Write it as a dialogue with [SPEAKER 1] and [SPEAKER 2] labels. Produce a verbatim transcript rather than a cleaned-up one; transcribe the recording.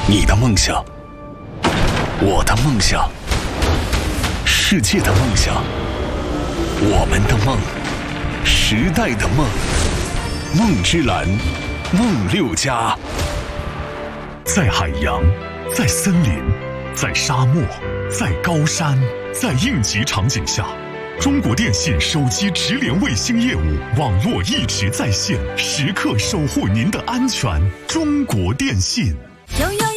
[SPEAKER 1] 你的梦想，我的梦想，世界的梦想，我们的梦，时代的梦。梦之蓝，梦六家。
[SPEAKER 2] 在海洋，在森林，在沙漠，在高山，在应急场景下，中国电信手机直连卫星业务网络一直在线，时刻守护您的安全。中国电信。
[SPEAKER 3] 拥有